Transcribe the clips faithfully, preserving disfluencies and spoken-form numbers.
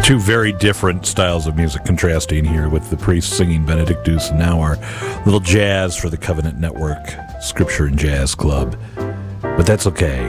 Two very different styles of music contrasting here with the priest singing Benedictus and now our little jazz for the Covenant Network Scripture and Jazz Club. But that's okay.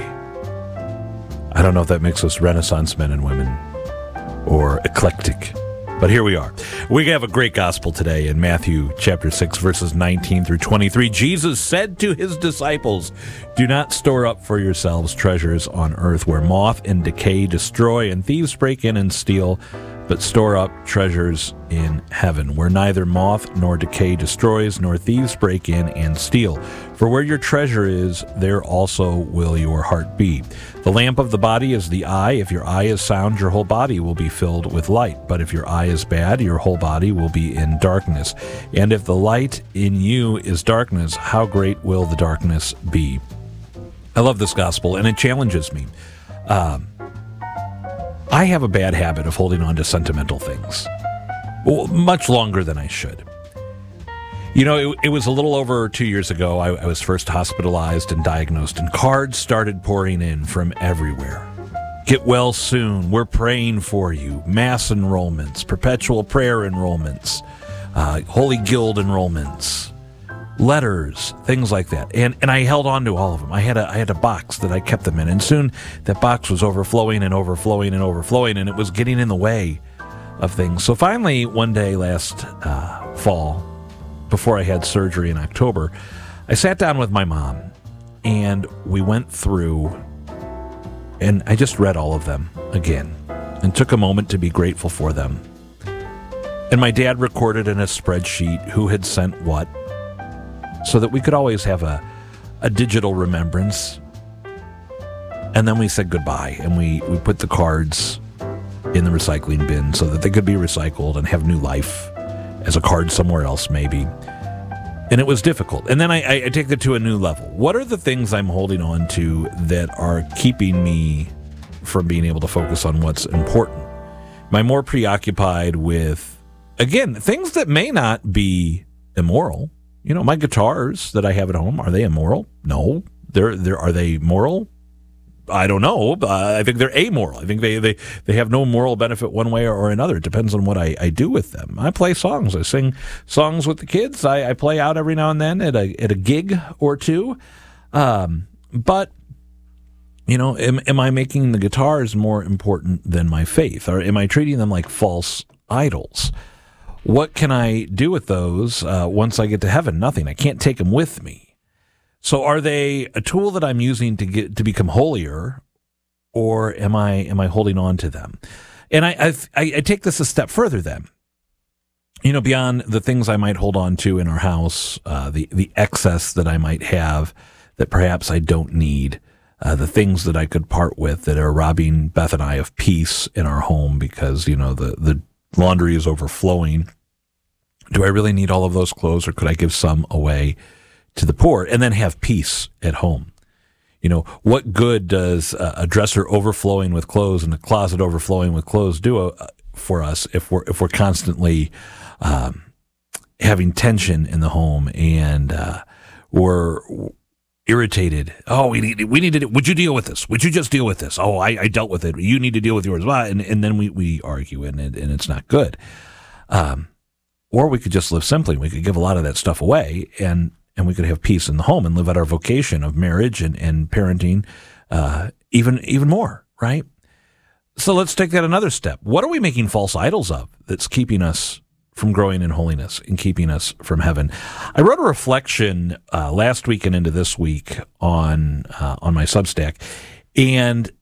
I don't know if that makes us Renaissance men and women or eclectic. But here we are. We have a great gospel today in Matthew chapter six, verses nineteen through twenty-three. Jesus said to his disciples, "Do not store up for yourselves treasures on earth where moth and decay destroy and thieves break in and steal, but store up treasures in heaven where neither moth nor decay destroys nor thieves break in and steal. For where your treasure is, there also will your heart be. The lamp of the body is the eye. If your eye is sound, your whole body will be filled with light. But if your eye is bad, your whole body will be in darkness. And if the light in you is darkness, how great will the darkness be?" I love this gospel, and it challenges me. Um, I have a bad habit of holding on to sentimental things, well, much longer than I should. You know, it, it was a little over two years ago, I, I was first hospitalized and diagnosed, and cards started pouring in from everywhere. Get well soon, we're praying for you, mass enrollments, perpetual prayer enrollments, uh, Holy Guild enrollments, letters, things like that. And and I held on to all of them. I had a I had a box that I kept them in, and soon that box was overflowing and overflowing and overflowing, and it was getting in the way of things. So finally, one day last uh, fall, before I had surgery in October, I sat down with my mom, and we went through, and I just read all of them again, and took a moment to be grateful for them. And my dad recorded in a spreadsheet who had sent what, so that we could always have a, a digital remembrance. And then we said goodbye, and we, we put the cards in the recycling bin so that they could be recycled and have new life as a card somewhere else, maybe. And it was difficult. And then I, I take it to a new level. What are the things I'm holding on to that are keeping me from being able to focus on what's important? Am I more preoccupied with, again, things that may not be immoral? You know, my guitars that I have at home, are they immoral? No. They're, they're, are they moral? I don't know. Uh, I think they're amoral. I think they, they, they have no moral benefit one way or, or another. It depends on what I, I do with them. I play songs. I sing songs with the kids. I, I play out every now and then at a at a gig or two. Um, but, you know, am, am I making the guitars more important than my faith? Or am I treating them like false idols? What can I do with those uh, once I get to heaven? Nothing. I can't take them with me. So are they a tool that I'm using to get to become holier, or am I am I holding on to them? And I I've, I I take this a step further then. You know, beyond the things I might hold on to in our house, uh, the the excess that I might have that perhaps I don't need, uh, the things that I could part with that are robbing Beth and I of peace in our home because, you know, the the laundry is overflowing. Do I really need all of those clothes, or could I give some away to the poor and then have peace at home? You know, what good does a dresser overflowing with clothes and a closet overflowing with clothes do uh, for us if we're if we're constantly um, having tension in the home and uh, we're irritated? Oh, we need we need to. Would you deal with this? Would you just deal with this? Oh, I, I dealt with it. You need to deal with yours. And and then we we argue and it, and it's not good. Um, or we could just live simply. We could give a lot of that stuff away and. And we could have peace in the home and live out our vocation of marriage and, and parenting uh, even even more, right? So let's take that another step. What are we making false idols of that's keeping us from growing in holiness and keeping us from heaven? I wrote a reflection uh, last week and into this week on uh, on my Substack, and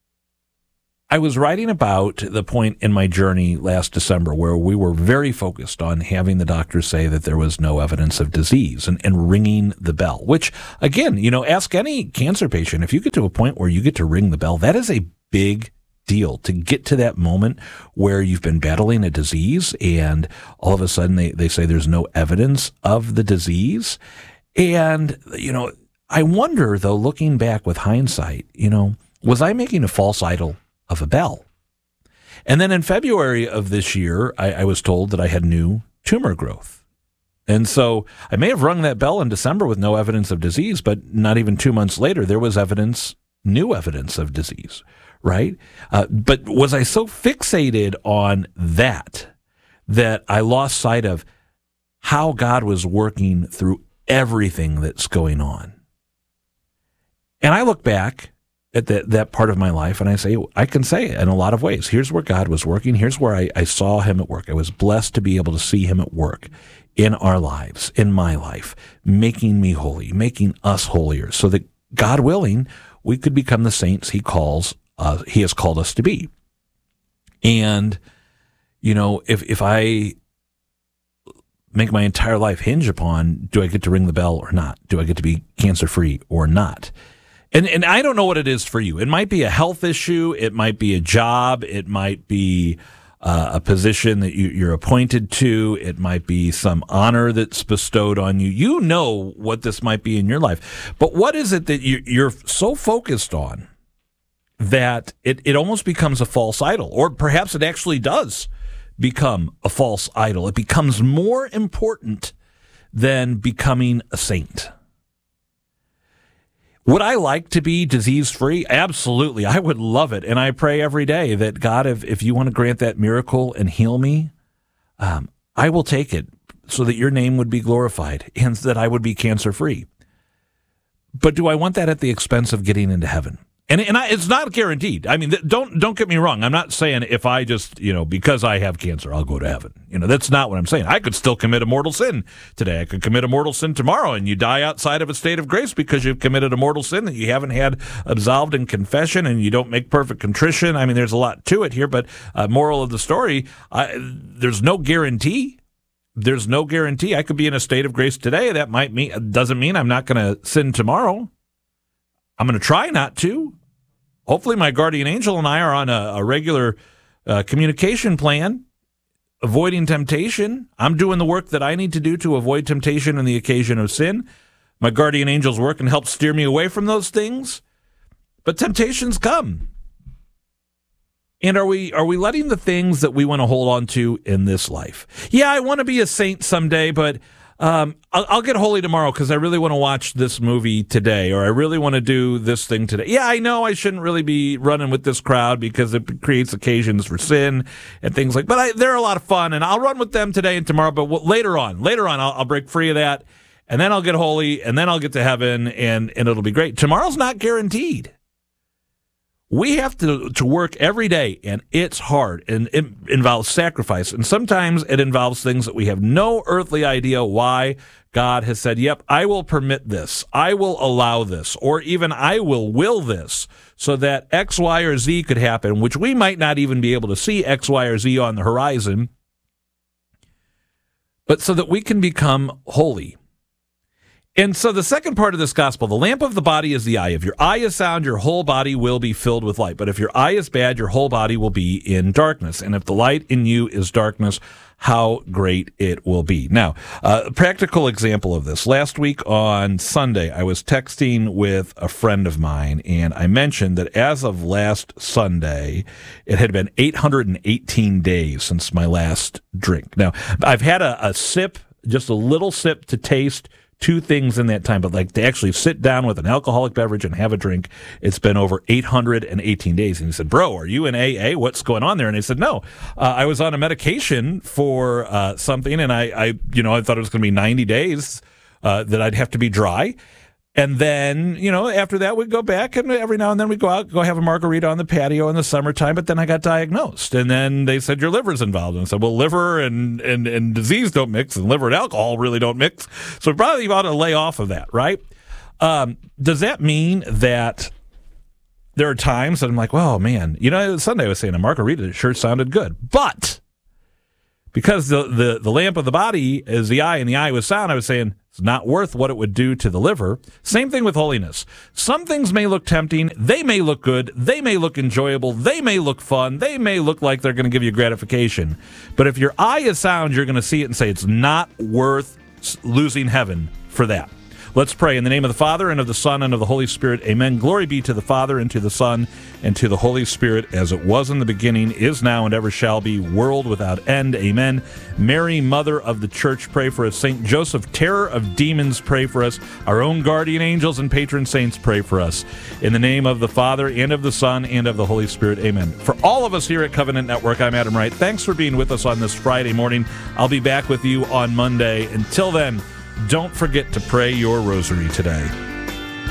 I was writing about the point in my journey last December where we were very focused on having the doctors say that there was no evidence of disease and, and ringing the bell, which, again, you know, ask any cancer patient, if you get to a point where you get to ring the bell, that is a big deal to get to that moment where you've been battling a disease and all of a sudden they, they say there's no evidence of the disease. And, you know, I wonder, though, looking back with hindsight, you know, was I making a false idol of a bell? And then in February of this year, I, I was told that I had new tumor growth. And so I may have rung that bell in December with no evidence of disease, but not even two months later, there was evidence, new evidence of disease. right? Uh, but was I so fixated on that that I lost sight of how God was working through everything that's going on? And I look back at that, that part of my life, and I say, I can say it in a lot of ways. Here's where God was working. Here's where I, I saw him at work. I was blessed to be able to see him at work in our lives, in my life, making me holy, making us holier, so that, God willing, we could become the saints he calls uh, he has called us to be. And, you know, if if I make my entire life hinge upon, do I get to ring the bell or not? Do I get to be cancer-free or not? And and I don't know what it is for you. It might be a health issue. It might be a job. It might be uh, a position that you, you're appointed to. It might be some honor that's bestowed on you. You know what this might be in your life. But what is it that you, you're so focused on that it, it almost becomes a false idol? Or perhaps it actually does become a false idol. It becomes more important than becoming a saint. Would I like to be disease-free? Absolutely. I would love it. And I pray every day that, God, if, if you want to grant that miracle and heal me, um, I will take it so that your name would be glorified and that I would be cancer-free. But do I want that at the expense of getting into heaven? And and I, it's not guaranteed. I mean, don't don't get me wrong. I'm not saying if I just, you know, because I have cancer, I'll go to heaven. You know, that's not what I'm saying. I could still commit a mortal sin today. I could commit a mortal sin tomorrow, and you die outside of a state of grace because you've committed a mortal sin that you haven't had absolved in confession, and you don't make perfect contrition. I mean, there's a lot to it here, but uh, moral of the story, I, there's no guarantee. There's no guarantee. I could be in a state of grace today. That might mean doesn't mean I'm not going to sin tomorrow. I'm going to try not to. Hopefully my guardian angel and I are on a, a regular uh, communication plan, avoiding temptation. I'm doing the work that I need to do to avoid temptation and the occasion of sin. My guardian angels work and help steer me away from those things. But temptations come. And are we are we letting the things that we want to hold on to in this life? Yeah, I want to be a saint someday, but Um, I'll, I'll get holy tomorrow because I really want to watch this movie today, or I really want to do this thing today. Yeah, I know I shouldn't really be running with this crowd because it creates occasions for sin and things like. But I, they're a lot of fun, and I'll run with them today and tomorrow. But w- later on, later on, I'll, I'll break free of that, and then I'll get holy, and then I'll get to heaven, and and it'll be great. Tomorrow's not guaranteed. We have to, to work every day, and it's hard, and it involves sacrifice. And sometimes it involves things that we have no earthly idea why God has said, yep, I will permit this, I will allow this, or even I will will this, so that X, Y, or Z could happen, which we might not even be able to see X, Y, or Z on the horizon, but so that we can become holy. And so the second part of this gospel, the lamp of the body is the eye. If your eye is sound, your whole body will be filled with light. But if your eye is bad, your whole body will be in darkness. And if the light in you is darkness, how great it will be. Now, uh, a practical example of this. Last week on Sunday, I was texting with a friend of mine, and I mentioned that as of last Sunday, it had been eight hundred eighteen days since my last drink. Now, I've had a, a sip, just a little sip to taste two things in that time, but like to actually sit down with an alcoholic beverage and have a drink, it's been over eight hundred eighteen days. And he said, bro, are you in A A? What's going on there? And I said, no, uh, I was on a medication for uh, something, and I, I, you know, I thought it was going to be ninety days uh, that I'd have to be dry. And then, you know, after that, we'd go back, and every now and then we'd go out, go have a margarita on the patio in the summertime. But then I got diagnosed, and then they said your liver's involved. And I said, well, liver and, and, and disease don't mix, and liver and alcohol really don't mix. So probably ought to lay off of that, right? Um, does that mean that there are times that I'm like, well, man, you know, Sunday I was saying a margarita sure sounded good, but because the, the, the lamp of the body is the eye, and the eye was sound, I was saying it's not worth what it would do to the liver. Same thing with holiness. Some things may look tempting. They may look good. They may look enjoyable. They may look fun. They may look like they're going to give you gratification. But if your eye is sound, you're going to see it and say it's not worth losing heaven for that. Let's pray. In the name of the Father, and of the Son, and of the Holy Spirit, amen. Glory be to the Father, and to the Son, and to the Holy Spirit, as it was in the beginning, is now, and ever shall be, world without end, amen. Mary, Mother of the Church, pray for us. Saint Joseph, terror of demons, pray for us. Our own guardian angels and patron saints, pray for us. In the name of the Father, and of the Son, and of the Holy Spirit, amen. For all of us here at Covenant Network, I'm Adam Wright. Thanks for being with us on this Friday morning. I'll be back with you on Monday. Until then, don't forget to pray your rosary today.